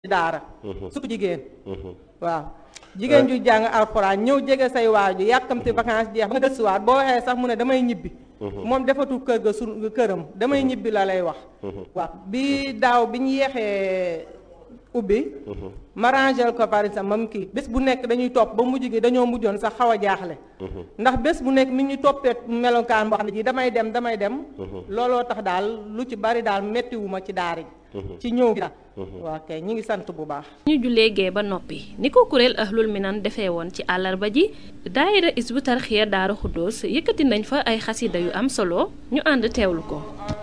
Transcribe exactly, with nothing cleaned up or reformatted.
daara surtout jigéen waaw jigéen ju jàng alxuraan ñëw jege say waaju yàkkamti vacances jeex ba nga gëstuwaat boo waxee sax mu ne damay ñibbi moom defatul kër ga su këram damay ñibbi la lay wax waaw bi daaw bi ñu yeexee ubbi ma rangel ko par exemple mam kii bés bu nekk dañuy topp ba mujj gi dañoo mujjoon sax xaw a jaaxle ndax bés bu nekk mi ñu toppee melokaan boo xam ne ji damay dem damay dem looloo tax daal lu ci bari daal mettiwuma ci daara ji ci ñëw gi waa kay ñi ngi sant bu baax ñu jullee gee ba noppi ni ko kuréel Ahlul Minan defee woon ci àllarba ji daayira Hizbut Tarqiyyah Daaru Xuddoos yëkkati nañ fa ay xasida yu am solo ñu ànd teewlu ko